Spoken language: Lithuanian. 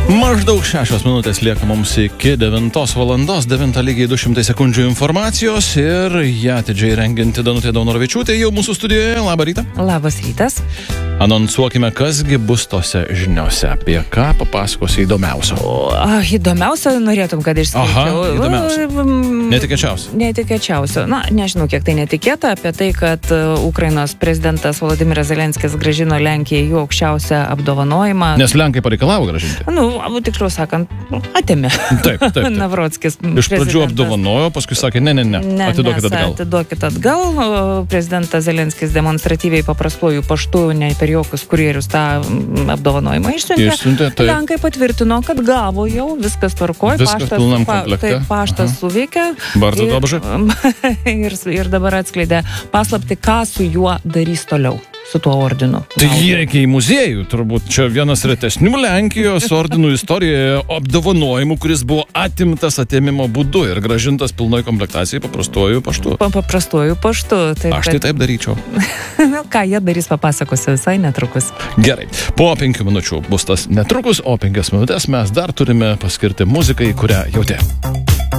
Maždaug 6 minutės lieka mums iki 9 valandos, 9 lygiai 200 sekundžių informacijos ir ją atidžiai rengianti Danutė Daunoravičiūtė jau mūsų studijoje. Labą rytą. Labas rytas. Anonsuokime, kasgi bus tose žiniose, apie ką papasakosi įdomiausio. Įdomiausia norėtum, kad išskirčiau. Įdomiausia. Netikėčiausia. Netikėčiausia. Na, nežinau, kiek tai netikėta, apie tai, kad Ukrainos prezidentas Volodymyras Zelenskis grąžino Lenkijai jų aukščiausią apdovanojimą. Nes Lenkai pareikalavo grąžinti. Tiksliau sakant, atėmė. Taip. Navrockis. Iš pradžių apdovanojo, paskui sakė, ne, atiduokit atgal. Prezidentas Zelenskis demonstratyviai paprastuoju paštu, ne per jokius kurjerius tą apdovanojimą išsiuntė. Lenkai patvirtino, kad gavo jau, viskas tvarkoj. Viskas pilnam komplekte. Paštas suveikė. Bardzo dobrze. Ir dabar atskleidė paslaptį, ką su juo darys toliau. Su tuo ordinu. Tai jie reikia į muziejų, turbūt čia vienas retesnių Lenkijos ordinų istorijoje apdovanojimų, kuris buvo atimtas atėmimo būdu ir grąžintas pilnoj komplektacijai paprastuoju paštu. Paprastuoju paštu. Aš tai taip daryčiau. Ką jie darys, papasakosiu visai netrukus. Gerai, po 5 minučių bus tas netrukus, o 5 minutės mes dar turime paskirti muzikai, kurią jautė.